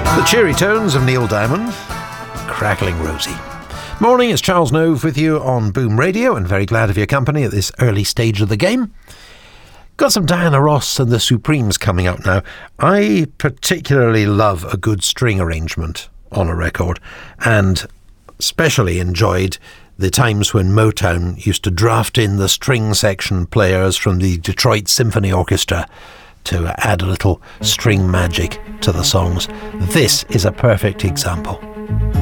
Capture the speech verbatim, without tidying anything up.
The cheery tones of Neil Diamond, Crackling Rosie. Morning, it's Charles Nove with you on Boom Radio, and very glad of your company at this early stage of the game. Got some Diana Ross and the Supremes coming up now. I particularly love a good string arrangement on a record, and especially enjoyed the times when Motown used to draft in the string section players from the Detroit Symphony Orchestra to add a little string magic to the songs. This is a perfect example.